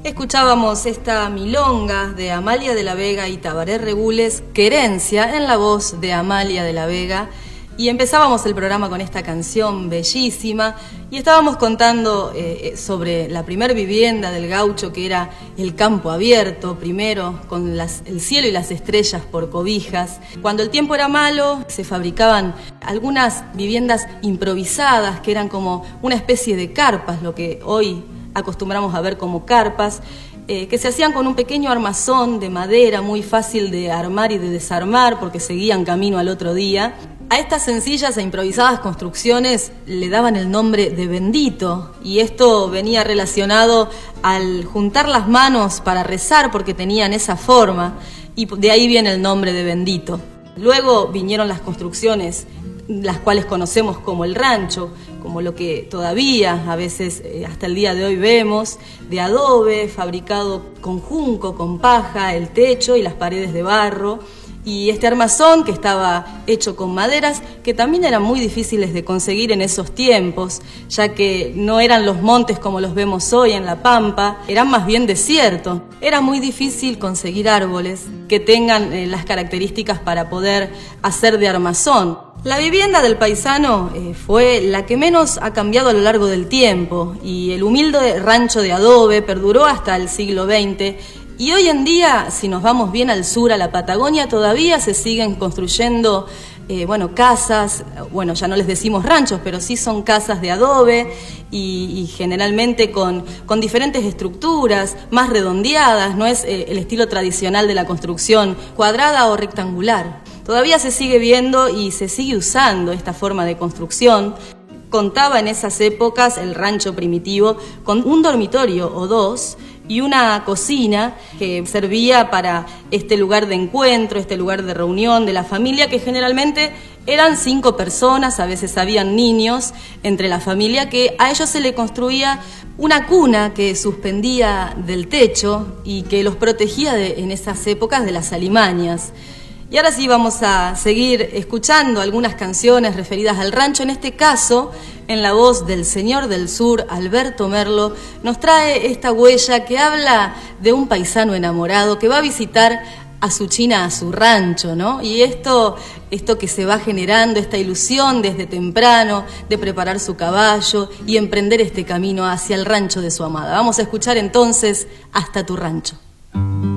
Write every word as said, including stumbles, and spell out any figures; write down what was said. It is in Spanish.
Escuchábamos esta milonga de Amalia de la Vega y Tabaré Regules, Querencia, en la voz de Amalia de la Vega, y empezábamos el programa con esta canción bellísima y estábamos contando eh, sobre la primer vivienda del gaucho, que era el campo abierto, primero con las, el cielo y las estrellas por cobijas. Cuando el tiempo era malo, se fabricaban algunas viviendas improvisadas que eran como una especie de carpas, lo que hoy acostumbramos a ver como carpas, eh, que se hacían con un pequeño armazón de madera muy fácil de armar y de desarmar porque seguían camino al otro día. A estas sencillas e improvisadas construcciones le daban el nombre de bendito, y esto venía relacionado al juntar las manos para rezar porque tenían esa forma, y de ahí viene el nombre de bendito. Luego vinieron las construcciones, las cuales conocemos como el rancho, como lo que todavía a veces eh, hasta el día de hoy vemos, de adobe, fabricado con junco, con paja, el techo y las paredes de barro, y este armazón que estaba hecho con maderas que también eran muy difíciles de conseguir en esos tiempos, ya que no eran los montes como los vemos hoy en la Pampa, eran más bien desiertos. Era muy difícil conseguir árboles que tengan eh, las características para poder hacer de armazón. La vivienda del paisano eh, fue la que menos ha cambiado a lo largo del tiempo, y el humilde rancho de adobe perduró hasta el siglo veinte, y hoy en día, si nos vamos bien al sur, a la Patagonia, todavía se siguen construyendo eh, bueno, casas, bueno, ya no les decimos ranchos, pero sí son casas de adobe y, y generalmente con, con diferentes estructuras, más redondeadas, no es eh, el estilo tradicional de la construcción cuadrada o rectangular. Todavía se sigue viendo y se sigue usando esta forma de construcción. Contaba en esas épocas el rancho primitivo con un dormitorio o dos y una cocina que servía para este lugar de encuentro, este lugar de reunión de la familia, que generalmente eran cinco personas, a veces habían niños entre la familia, que a ellos se le construía una cuna que suspendía del techo y que los protegía de, en esas épocas de las alimañas. Y ahora sí vamos a seguir escuchando algunas canciones referidas al rancho. En este caso, en la voz del señor del sur, Alberto Merlo, nos trae esta huella que habla de un paisano enamorado que va a visitar a su china, a su rancho, ¿no? Y esto, esto que se va generando, esta ilusión desde temprano de preparar su caballo y emprender este camino hacia el rancho de su amada. Vamos a escuchar entonces Hasta tu rancho.